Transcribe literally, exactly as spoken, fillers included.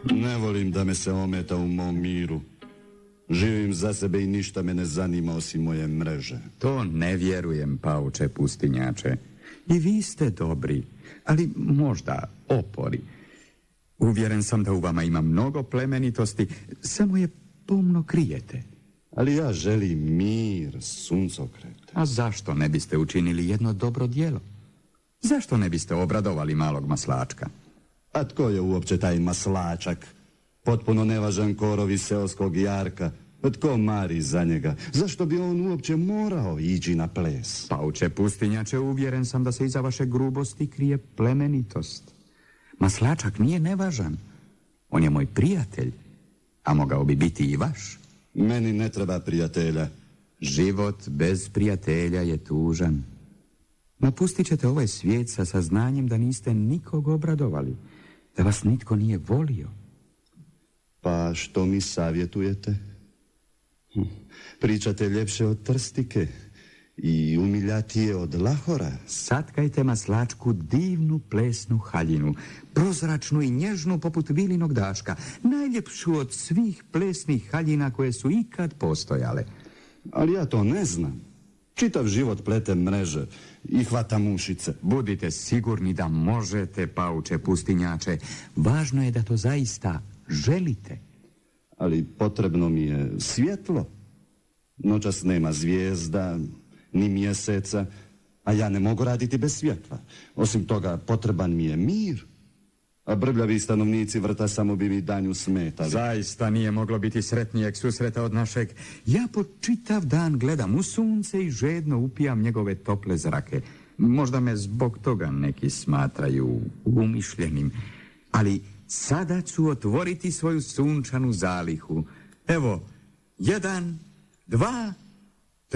Ne volim da me se ometa u mom miru. Živim za sebe i ništa me ne zanima osim moje mreže. To ne vjerujem, pauče pustinjače. I vi ste dobri, ali možda opori. Uvjeren sam da u vama ima mnogo plemenitosti, samo je pomno krijete. Ali ja želim mir, suncokret. A zašto ne biste učinili jedno dobro djelo? Zašto ne biste obradovali malog maslačka? A tko je uopće taj maslačak? Potpuno nevažan korov iz seoskog jarka. Tko mari za njega? Zašto bi on uopće morao ići na ples? Pauče pustinjače, uvjeren sam da se iza vaše grubosti krije plemenitost. Maslačak nije nevažan. On je moj prijatelj, a mogao bi biti i vaš. Meni ne treba prijatelja. Život bez prijatelja je tužan. Napustit ćete ovaj svijet sa saznanjem da niste nikog obradovali, da vas nitko nije volio. Pa što mi savjetujete? Pričate ljepše od trstike i umiljatije od lahora. Satkajte maslačku divnu plesnu haljinu, prozračnu i nježnu poput vilinog daška, najljepšu od svih plesnih haljina koje su ikad postojale. Ali ja to ne znam. Čitav život pletem mreže i hvatam ušice. Budite sigurni da možete, pauče pustinjače. Važno je da to zaista želite. Ali potrebno mi je svjetlo. Noćas nema zvijezda, ni mjeseca, a ja ne mogu raditi bez svjetla. Osim toga, potreban mi je mir. A brbljavi stanovnici vrta samo bi mi danju smetali. Zaista nije moglo biti sretnijeg susreta od našeg. Ja po čitav dan gledam u sunce i žedno upijam njegove tople zrake. Možda me zbog toga neki smatraju umišljenim, ali sada ću otvoriti svoju sunčanu zalihu. Evo, jedan, dva,